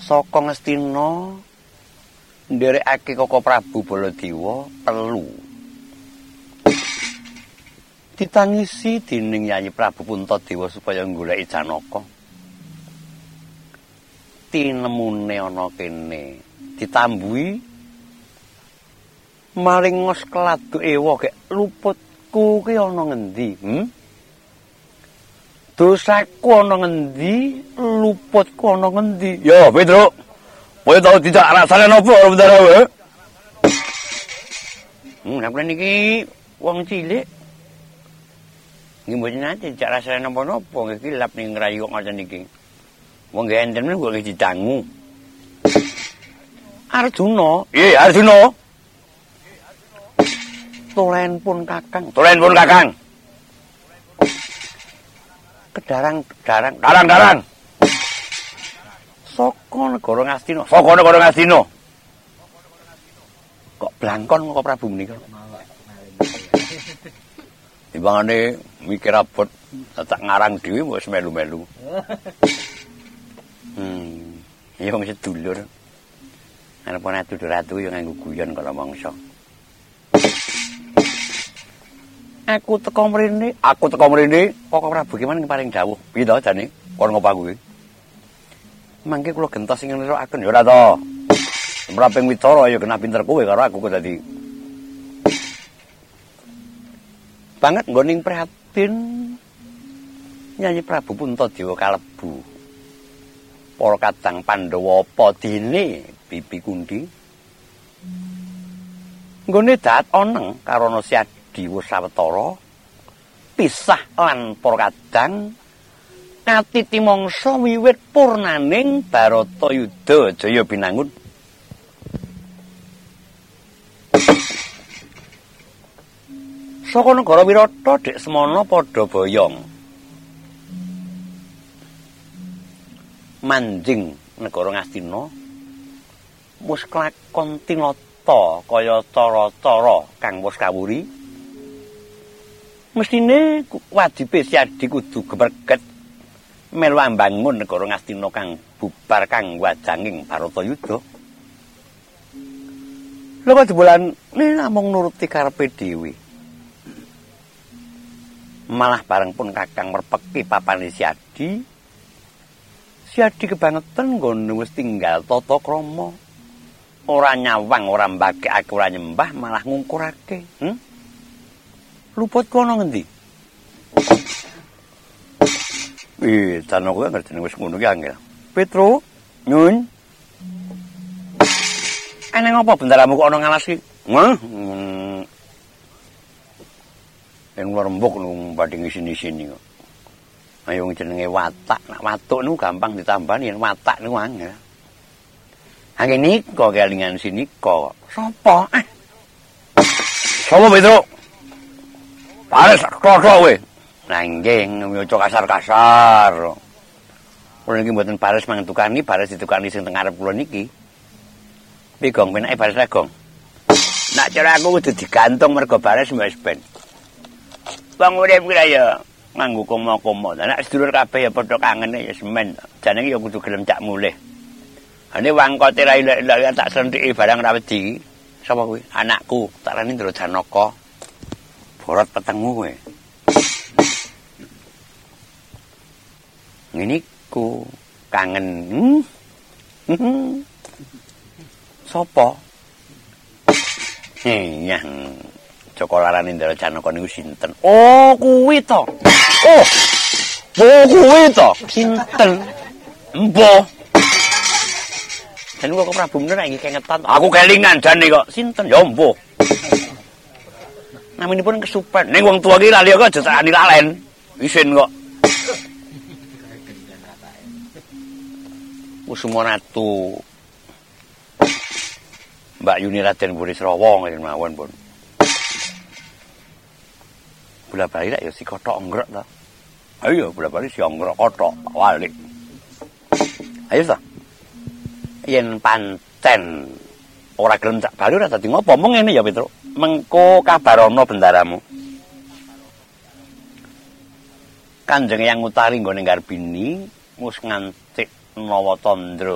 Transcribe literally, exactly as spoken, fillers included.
saka Ngastina nderekake Koko Prabu Baladewa telu. Ditangisi dening Yayi Prabu Puntadewa supaya nggoleki Janaka. Tinemune ana kene ditambuhi maring ngos keladuk ewa gek luputku ki ana ngendi? Hmm? Dosaku ana ngendi? Luputku ana ngendi? Ya, Petruk. Kowe tau dijak rasane napa karo bendara kowe? Hmm, nek niki wong cilik. Nggih mboten nate dijak rasane napa-napa iki lap ning ngrayu kok ngoten iki. Wong nggih enten men kok didangu. Arjuna, iya Arjuna. Tulen pun Kakang, tulen pun Kakang. Kedarang, kedarang, darang-darang. Saka negara Ngastina, saka negara Ngastina. Kok blangkon kok Prabu menika? Timbangane mikir abot, tak ngarang dhewe wis melu-melu. Hmm, ya wong sedulur. Arep ana ratu-ratu yo nganggo guyon kala mangsa. Aku teko mrene, aku teko mrene, Koko Prabu ki man paring dawuh. Piye to jane? Kon ngopo kuwi? Mangke kula gentos sing ngerokaken ya ora to. Mraping wicara ya kena pinter kowe karo aku kok dadi. Banget nggoning prihatin Yayi Prabu Puntadewa kalebu para kadang Pandhawa apa dene Bibi Kundi. Nggone dat oneng karo Siadi Sawetara pisah lan para kadang katiti mangsa wiwit purnaning Baratayuda Jaya binangun. Saka negara Wirata Dek Semana padha boyong. Manjing negara Ngastina wis kelakon tinata kaya cara-cara kang wis kawuri. Mestine wajibe Siadi kudu gemerget melu ambangun negara Ngastina kang bubar kang wajanging Baratayuda. Lha kok jebolan namung nuruti karepe dhewe. Malah bareng pun Kakang merpeki papane Siadi. Siadi kebangetan nggone wis tinggal tata krama. Ora nyawang, ora mbagekake, ora nyembah, malah ngungkurake. Hmm? Luputku ana ngendi? Eh, Janaka ngerteni wis ngono ki angel. Petro, nyun. Ana ngopo bendaramu kok ana ngalas ki? Hah? Ing rembug nu badhe ngisini-sini kok. Ayo jenenge watak, nak watuk niku gampang ditambani, yen watak niku angel. Angge nika kelingan sinika. Sapa? Eh. Sapa Petro? Pares klotho kowe. Lah nggih nyoco kasar-kasar. Kula niki mboten pares mangetukani, pares ditukani sing teng arep kula niki. Piye Gong, penake pares Gong? Nak cara aku kudu digantung mergo bares wis ben. Wong urip ki ya nganggo komo-komo. Nek sedulur kabeh ya padha kangene ya semen. Jane iki ya kudu gelem cak mulih. Ane wangkote ra ilek-ilek tak sentiki barang ra wedi. Sapa kuwi? Anakku, tak rani Ndra Janaka. Borot petengmu kowe. Ngene iku kangen. Hmm. Sapa? Iya. Joko larane Ndra Janaka niku sinten? Oh, kuwi to. Oh. Oh, kuwi to. Sinten? Empo. Jan kok Prabu bener iki kengetan. Aku kelingan jane kok. Sinten? Ya empo. Naminipun kesupen. Ning wong tuwa ki lali kok aja sakani lalen. Isin kok. Kusumanatu. Mbak Yuni Raden Burisrawa ngene mawon pun. Bola-bali lek ya si kothok nggrek to. Ayo bola-bali si nggrek kothok walik. Ayo to. Yen pancen ora gelem cak bali ora dadi ngopo mung ngene ya Petro. Mengko kabarono bendaramu. Kanjeng Yang Utari nggone Garbini mus ngantik Nawatandra